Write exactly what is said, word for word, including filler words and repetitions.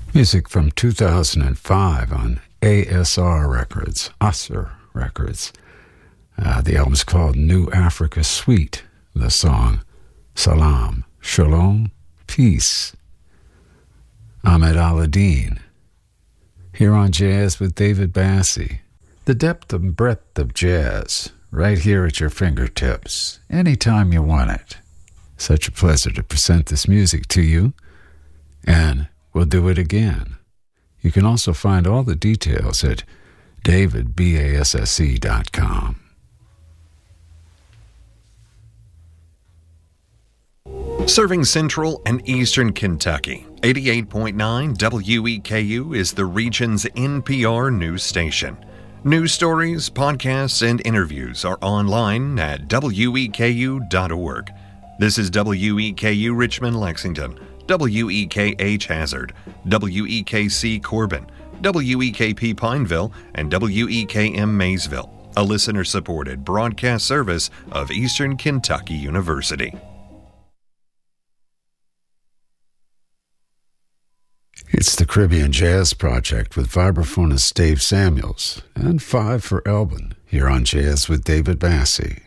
Music from two thousand five on A S R Records, Asr Records. Uh, the album's called New Africa Suite. The song, Salam, Shalom, Peace. Ahmed Aladdin. Here on Jazz with David Bassie. The depth and breadth of jazz, right here at your fingertips, anytime you want it. Such a pleasure to present this music to you, and we'll do it again. You can also find all the details at david basse dot com. Serving Central and Eastern Kentucky, eighty-eight point nine W E K U is the region's N P R news station. News stories, podcasts, and interviews are online at W E K U dot org. This is W E K U Richmond, Lexington, W E K H Hazard, W E K C Corbin, W E K P Pineville, and W E K M Maysville, a listener-supported broadcast service of Eastern Kentucky University. It's the Caribbean Jazz Project with vibraphonist Dave Samuels and Five for Elbin here on Jazz with David Bassie.